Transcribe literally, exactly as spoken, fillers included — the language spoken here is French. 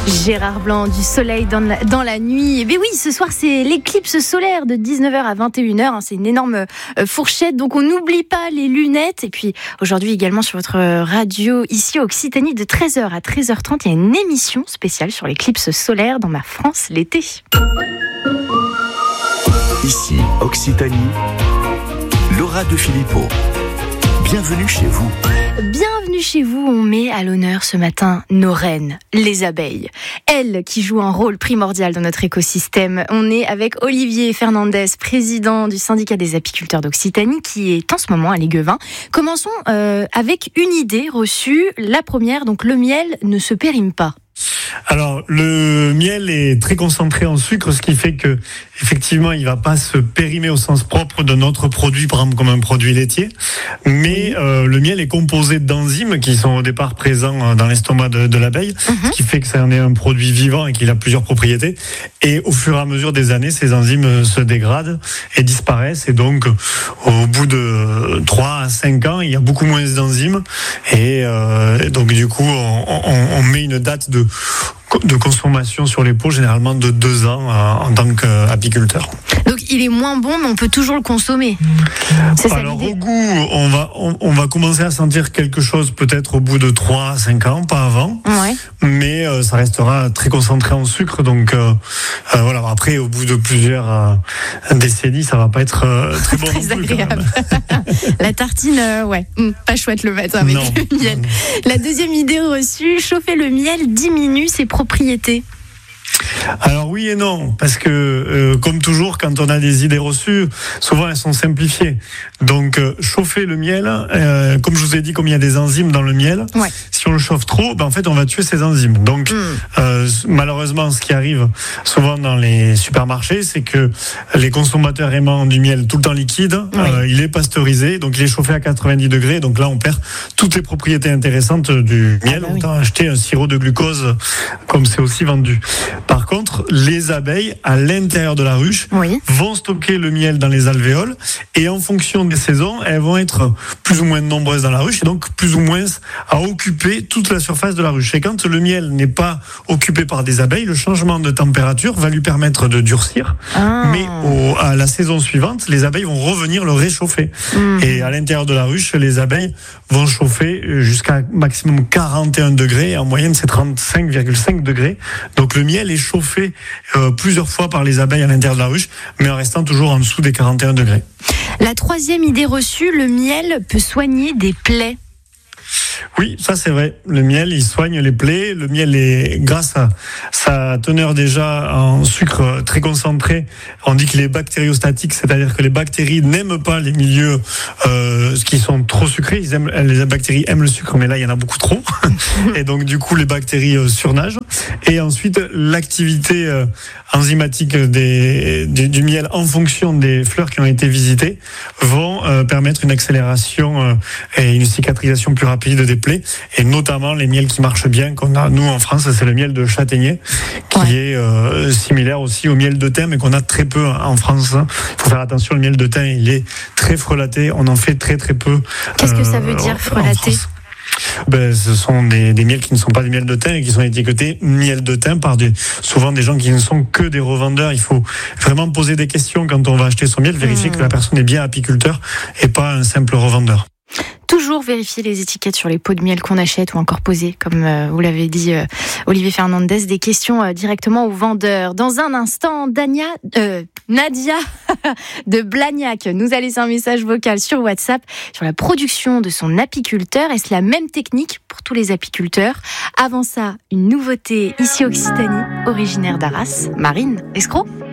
Gérard Blanc, du soleil dans la, dans la nuit. Et bien oui, ce soir, c'est l'éclipse solaire de dix-neuf heures à vingt et une heures. C'est une énorme fourchette, donc on n'oublie pas les lunettes. Et puis aujourd'hui également sur votre radio, ici Occitanie, de treize heures à treize heures trente, il y a une émission spéciale sur l'éclipse solaire dans Ma France l'été. Ici Occitanie, Laura de Philippot. Bienvenue chez vous. Bienvenue chez vous, on met à l'honneur ce matin nos reines, les abeilles. Elles qui jouent un rôle primordial dans notre écosystème. On est avec Olivier Fernandez, président du syndicat des apiculteurs d'Occitanie, qui est en ce moment à Léguevin. Commençons euh, avec une idée reçue. La première, donc le miel ne se périme pas. Alors, le miel est très concentré en sucre, ce qui fait que, effectivement, il va pas se périmer au sens propre d'un autre produit, par exemple comme un produit laitier. Mais euh, le miel est composé d'enzymes qui sont au départ présents dans l'estomac de, de l'abeille, mm-hmm. ce qui fait que ça en est un produit vivant et qu'il a plusieurs propriétés. Et au fur et à mesure des années, ces enzymes se dégradent et disparaissent. Et donc, au bout de trois à cinq ans, il y a beaucoup moins d'enzymes. Et euh, donc, du coup, on, on, on met une date de de consommation sur les pots, généralement de deux ans en tant qu'apiculteur. Donc il est moins bon, mais on peut toujours le consommer. C'est ça Alors l'idée. Au goût, on va, on, on va commencer à sentir quelque chose peut-être au bout de trois à cinq ans, pas avant. Ouais. Mais euh, ça restera très concentré en sucre. Donc euh, euh, voilà. Après, au bout de plusieurs euh, décennies, ça va pas être euh, très bon. Très non plus, agréable. La tartine, euh, ouais, mmh, pas chouette le matin avec non. le miel. La deuxième idée reçue, chauffer le miel diminue ses propriétés. Alors oui et non, parce que euh, comme toujours, quand on a des idées reçues, souvent elles sont simplifiées. Donc euh, chauffer le miel, euh, comme je vous ai dit, comme il y a des enzymes dans le miel, ouais. si on le chauffe trop, ben en fait on va tuer ces enzymes. Donc mm. euh, malheureusement, ce qui arrive souvent dans les supermarchés, c'est que les consommateurs aimant du miel tout le temps liquide, oui. euh, il est pasteurisé, donc il est chauffé à quatre-vingt-dix degrés. Donc là, on perd toutes les propriétés intéressantes du miel. Ah bah Autant oui. acheter un sirop de glucose, comme c'est aussi vendu. Par contre, les abeilles, à l'intérieur de la ruche, oui. vont stocker le miel dans les alvéoles et en fonction des saisons, elles vont être plus ou moins nombreuses dans la ruche et donc plus ou moins à occuper toute la surface de la ruche. Et quand le miel n'est pas occupé par des abeilles, le changement de température va lui permettre de durcir. Ah. Mais au, à la saison suivante, les abeilles vont revenir le réchauffer. Mmh. Et à l'intérieur de la ruche, les abeilles vont chauffer jusqu'à maximum quarante et un degrés. Et en moyenne, c'est trente-cinq virgule cinq degrés. Donc le miel est chauffé euh, plusieurs fois par les abeilles à l'intérieur de la ruche, mais en restant toujours en dessous des quarante et un degrés. La troisième idée reçue, le miel peut soigner des plaies. Oui, ça c'est vrai. Le miel, il soigne les plaies. Le miel est, grâce à sa teneur déjà en sucre très concentré, on dit qu'il est bactériostatique, c'est-à-dire que les bactéries n'aiment pas les milieux euh, qui sont trop sucrés. Ils aiment, les bactéries aiment le sucre, mais là il y en a beaucoup trop. Et donc du coup, les bactéries euh, surnagent. Et ensuite, l'activité euh, enzymatique des, du, du miel en fonction des fleurs qui ont été visitées vont euh, permettre une accélération euh, et une cicatrisation plus rapide des plaies, et notamment les miels qui marchent bien qu'on a nous en France, c'est le miel de châtaignier qui ouais. est euh, similaire aussi au miel de thym, mais qu'on a très peu en France. Il faut faire attention, le miel de thym il est très frelaté, on en fait très très peu. Qu'est-ce euh, que ça veut dire frelaté? Ben, ce sont des, des miels qui ne sont pas des miels de thym et qui sont étiquetés miel de thym par des, souvent des gens qui ne sont que des revendeurs. Il faut vraiment poser des questions quand on va acheter son miel, vérifier mmh. que la personne est bien apiculteur et pas un simple revendeur. Toujours vérifier les étiquettes sur les pots de miel qu'on achète ou encore poser, comme euh, vous l'avez dit euh, Olivier Fernandez, des questions euh, directement aux vendeurs. Dans un instant, Dania, euh, Nadia de Blagnac nous a laissé un message vocal sur WhatsApp sur la production de son apiculteur. Est-ce la même technique pour tous les apiculteurs? Avant ça, une nouveauté ici Occitanie, originaire d'Arras, Marine Escroc.